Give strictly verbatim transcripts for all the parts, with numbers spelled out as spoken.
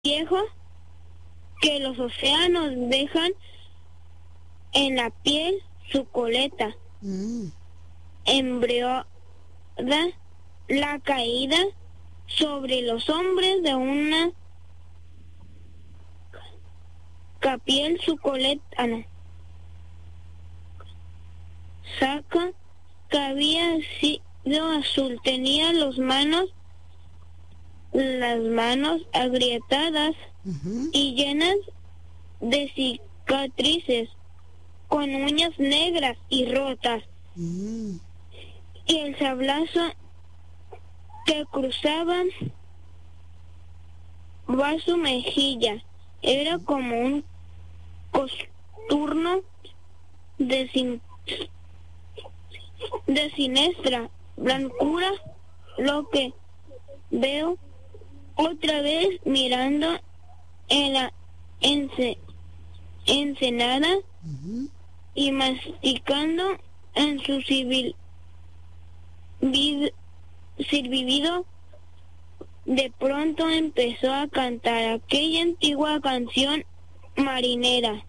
viejo que los océanos dejan en la piel su coleta. Mm. Embriona la caída sobre los hombres de una capiel su coleta. Ah, no. Saca que había sido azul. Tenía las manos, las manos agrietadas uh-huh. y llenas de cicatrices, con uñas negras y rotas. Uh-huh. Y el sablazo que cruzaba va su mejilla era como un costurno de sin de siniestra blancura, lo que veo otra vez mirando en la ence, ensenada uh-huh. y masticando en su civil vid, silbido. De pronto empezó a cantar aquella antigua canción marinera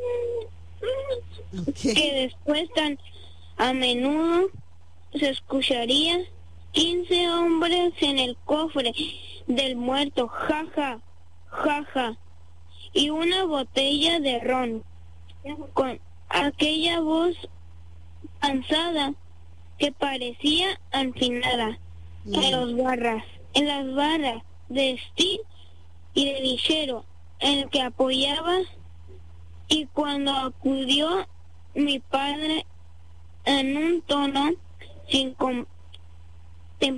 okay. que después tan a menudo se escucharía: quince hombres en el cofre del muerto, jaja, jaja, y una botella de ron, con aquella voz cansada que parecía afinada mm. en las barras, en las barras de Steve y de Villero, en el que apoyaba, y cuando acudió mi padre en un tono sin contemples,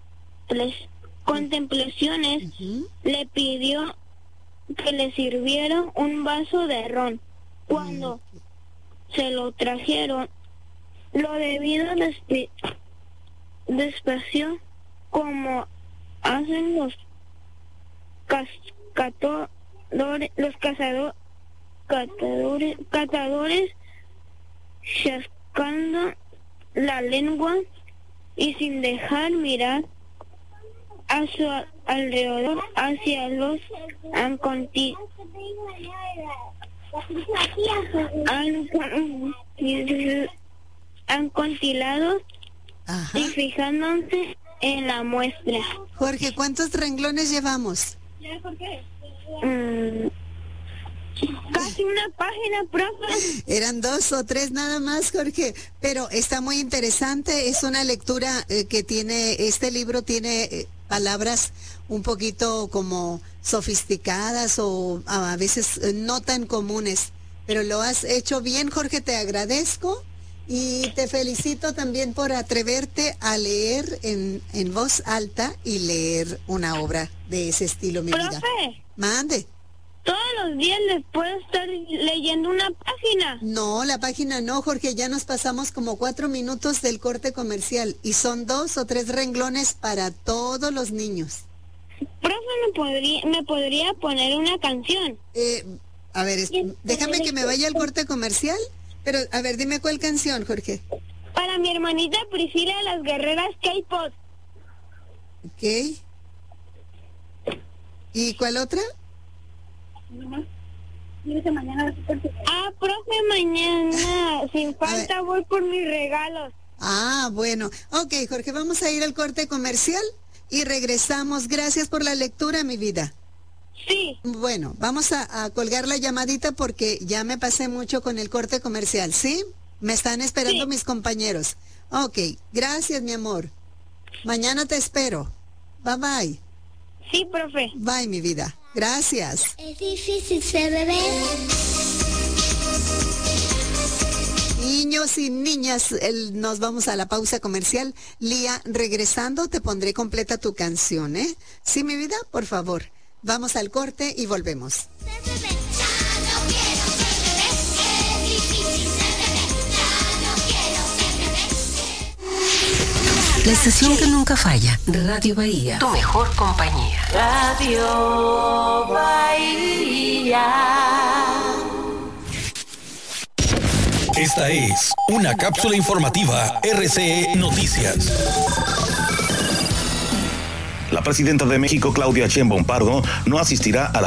contemplaciones, uh-huh. le pidió que le sirviera un vaso de ron. Cuando uh-huh. se lo trajeron, lo debido despe- despacio como hacen los cascadores, los cazadores, catadores, catadores, chascando la lengua y sin dejar mirar a su alrededor hacia los anconti, acantilados y fijándose en la muestra. Jorge, ¿cuántos renglones llevamos? Mm, casi una página, profe. Eran dos o tres nada más, Jorge, pero está muy interesante. Es una lectura eh, que tiene, este libro tiene eh, palabras un poquito como sofisticadas o a veces eh, no tan comunes, pero lo has hecho bien, Jorge, te agradezco. Y te felicito también por atreverte a leer en, en voz alta y leer una obra de ese estilo, mi vida. Profe, mande. ¿Todos los días les puedo estar leyendo una página? No, la página no, Jorge, ya nos pasamos como cuatro minutos del corte comercial y son dos o tres renglones para todos los niños. Profe, ¿me podría, me podría poner una canción? Eh, a ver, es, déjame que me vaya al corte comercial. Pero, a ver, dime cuál canción, Jorge. Para mi hermanita Priscila de las Guerreras K-Pop. Ok. ¿Y cuál otra? Ah, profe, mañana, sin falta, voy por mis regalos. Ah, bueno. Ok, Jorge, vamos a ir al corte comercial y regresamos. Gracias por la lectura, mi vida. Sí. Bueno, vamos a, a colgar la llamadita porque ya me pasé mucho con el corte comercial, ¿sí? Me están esperando sí. mis compañeros. Ok, gracias, mi amor. Mañana te espero. Bye, bye. Sí, profe. Bye, mi vida. Gracias. Es difícil ser bebé. Niños y niñas, el, nos vamos a la pausa comercial. Lía, regresando te pondré completa tu canción, ¿eh? Sí, mi vida, por favor. Vamos al corte y volvemos. La estación que nunca falla, Radio Bahía, tu mejor compañía. Radio Bahía. Esta es una cápsula informativa R C E Noticias. La presidenta de México, Claudia Sheinbaum Pardo, no asistirá a la